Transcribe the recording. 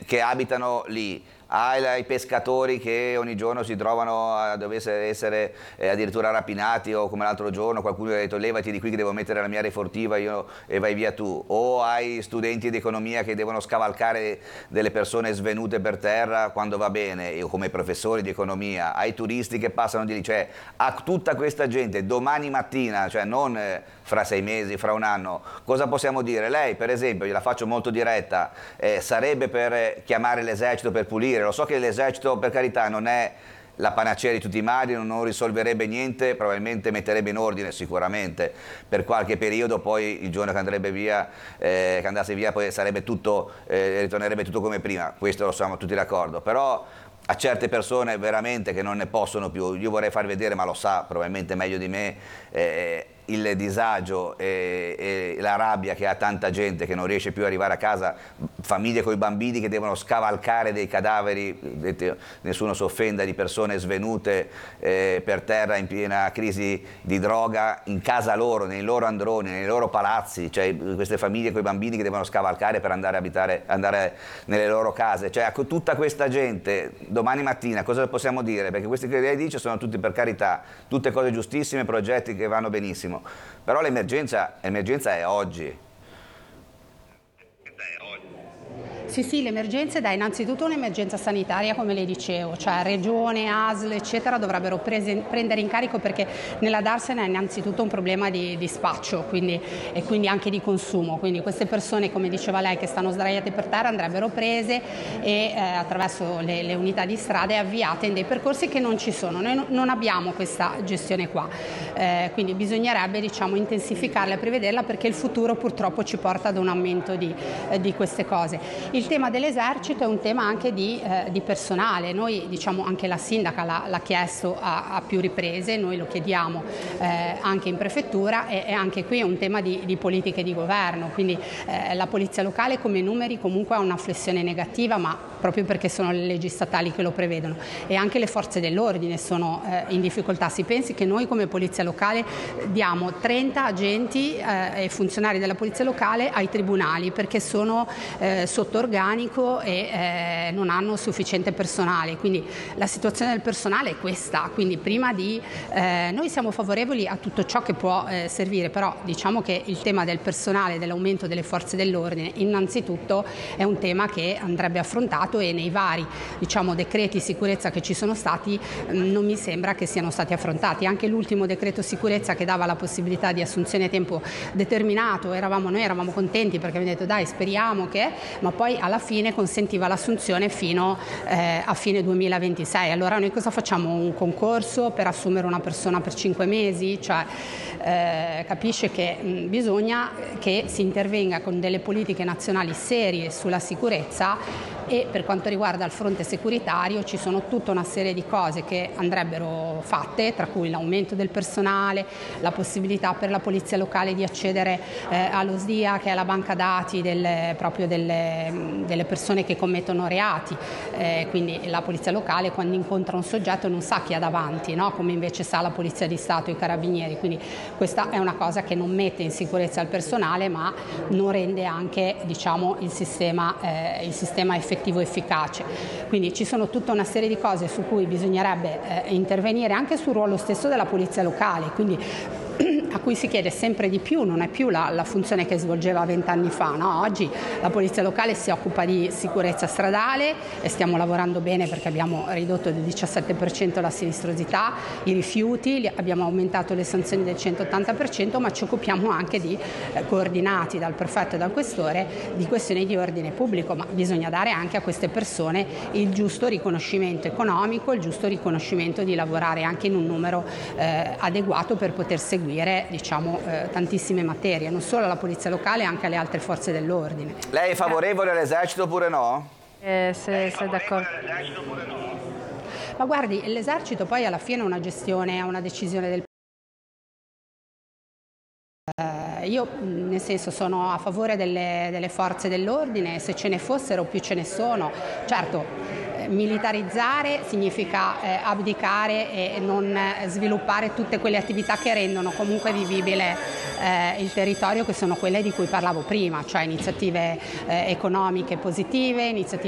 che abitano lì, ai pescatori che ogni giorno si trovano a dover essere addirittura rapinati, o come l'altro giorno qualcuno ha detto levati di qui che devo mettere la mia refurtiva e vai via tu, o ai studenti di economia che devono scavalcare delle persone svenute per terra quando va bene, o come professori di economia, ai turisti che passano di lì, cioè a tutta questa gente domani mattina, cioè non fra 6 mesi, fra un anno, cosa possiamo dire? Lei per esempio, gliela faccio molto diretta, sarebbe per chiamare l'esercito per pulire? Lo so che l'esercito, per carità, non è la panacea di tutti i mali, non risolverebbe niente, probabilmente metterebbe in ordine sicuramente per qualche periodo, poi il giorno che andrebbe via, che andasse via, poi sarebbe tutto, ritornerebbe tutto come prima, questo lo siamo tutti d'accordo, però a certe persone veramente che non ne possono più, io vorrei far vedere, ma lo sa probabilmente meglio di me, il disagio e la rabbia che ha tanta gente che non riesce più ad arrivare a casa, famiglie con i bambini che devono scavalcare dei cadaveri, nessuno si offenda, di persone svenute per terra in piena crisi di droga, in casa loro, nei loro androni, nei loro palazzi, cioè queste famiglie con i bambini che devono scavalcare per andare a abitare, andare nelle loro case, cioè a tutta questa gente domani mattina cosa possiamo dire? Perché questi che lei dice sono tutti, per carità, tutte cose giustissime, progetti che vanno benissimo, però l'emergenza è oggi. Sì, l'emergenza è innanzitutto un'emergenza sanitaria, come le dicevo, cioè Regione, ASL, eccetera, dovrebbero prendere in carico, perché nella darsene è innanzitutto un problema di spaccio, e quindi anche di consumo, quindi queste persone, come diceva lei, che stanno sdraiate per terra andrebbero prese e attraverso le unità di strada e avviate in dei percorsi che non ci sono. Noi non abbiamo questa gestione qua, quindi bisognerebbe, diciamo, intensificarla e prevederla, perché il futuro purtroppo ci porta ad un aumento di queste cose. Il tema dell'esercito è un tema anche di personale. Noi, diciamo, anche la sindaca l'ha chiesto a più riprese, noi lo chiediamo anche in prefettura, e anche qui è un tema di politiche di governo, quindi la polizia locale come numeri comunque ha una flessione negativa, ma proprio perché sono le leggi statali che lo prevedono, e anche le forze dell'ordine sono in difficoltà. Si pensi che noi come polizia locale diamo 30 agenti e funzionari della polizia locale ai tribunali, perché sono sotto organico e non hanno sufficiente personale, quindi la situazione del personale è questa. Quindi prima noi siamo favorevoli a tutto ciò che può servire, però diciamo che il tema del personale, dell'aumento delle forze dell'ordine, innanzitutto è un tema che andrebbe affrontato, e nei vari, diciamo, decreti sicurezza che ci sono stati non mi sembra che siano stati affrontati. Anche l'ultimo decreto sicurezza, che dava la possibilità di assunzione a tempo determinato, noi eravamo contenti, perché abbiamo detto dai, speriamo che, ma poi alla fine consentiva l'assunzione fino a fine 2026. Allora noi cosa facciamo? Un concorso per assumere una persona per 5 mesi? Cioè, capisce che bisogna che si intervenga con delle politiche nazionali serie sulla sicurezza, e per quanto riguarda il fronte securitario ci sono tutta una serie di cose che andrebbero fatte, tra cui l'aumento del personale, la possibilità per la polizia locale di accedere allo SDIA, che è la banca dati delle persone che commettono reati, quindi la polizia locale quando incontra un soggetto non sa chi ha davanti, no? Come invece sa la polizia di Stato e i carabinieri, quindi questa è una cosa che non mette in sicurezza il personale, ma non rende anche, diciamo, il sistema effettivo e efficace. Quindi ci sono tutta una serie di cose su cui bisognerebbe intervenire, anche sul ruolo stesso della polizia locale, quindi a cui si chiede sempre di più, non è più la funzione che svolgeva 20 anni fa, no? Oggi la polizia locale si occupa di sicurezza stradale e stiamo lavorando bene, perché abbiamo ridotto del 17% la sinistrosità, i rifiuti, abbiamo aumentato le sanzioni del 180%, ma ci occupiamo anche di coordinati dal prefetto e dal questore di questioni di ordine pubblico, ma bisogna dare anche a queste persone il giusto riconoscimento economico, il giusto riconoscimento di lavorare anche in un numero adeguato per poter seguire, diciamo, tantissime materie, non solo alla polizia locale, anche alle altre forze dell'ordine. Lei è favorevole all'esercito oppure no? Se d'accordo. Ma guardi, l'esercito poi alla fine è una gestione, è una decisione del io, nel senso, sono a favore delle forze dell'ordine, se ce ne fossero più ce ne sono. Certo, militarizzare significa abdicare e non sviluppare tutte quelle attività che rendono comunque vivibile il territorio, che sono quelle di cui parlavo prima, cioè iniziative economiche positive, iniziative